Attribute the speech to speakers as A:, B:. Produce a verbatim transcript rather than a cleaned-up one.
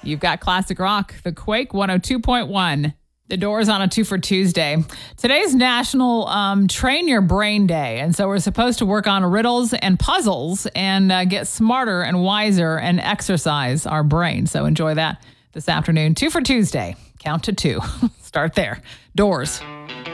A: You've got classic rock, The Quake one oh two point one. The Doors on a two for Tuesday. Today's National um, Train Your Brain Day. And so we're supposed to work on riddles and puzzles and uh, get smarter and wiser and exercise our brain. So enjoy that this afternoon. Two for Tuesday. Count to two. Start there. Doors.